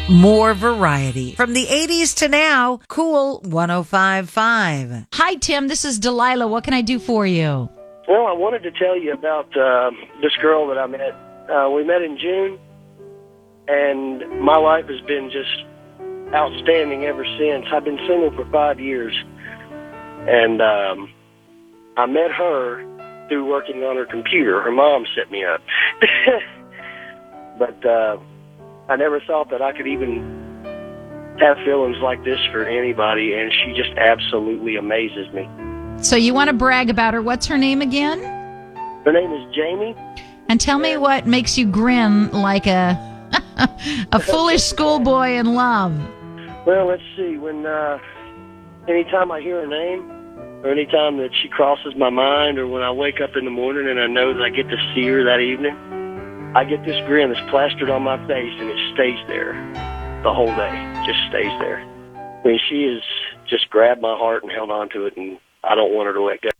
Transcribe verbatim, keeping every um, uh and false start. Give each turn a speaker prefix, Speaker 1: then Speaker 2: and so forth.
Speaker 1: More variety. From the eighties to now, Cool one oh five point five. Hi, Tim. This is Delilah. What can I do for you?
Speaker 2: Well, I wanted to tell you about uh, this girl that I met. Uh, we met in June, and my life has been just outstanding ever since. I've been single for five years, and um, I met her through working on her computer. Her mom set me up. But uh, I never thought that I could even have feelings like this for anybody, and she just absolutely amazes me.
Speaker 1: So you want to brag about her. What's her name again?
Speaker 2: Her name is Jamie.
Speaker 1: And tell me what makes you grin like a a foolish schoolboy in love.
Speaker 2: Well, let's see. When uh, anytime I hear her name, or anytime that she crosses my mind, or when I wake up in the morning and I know that I get to see her that evening, I get this grin that's plastered on my face, and it stays there the whole day. Just stays there. I mean, she has just grabbed my heart and held on to it, and I don't want her to let go.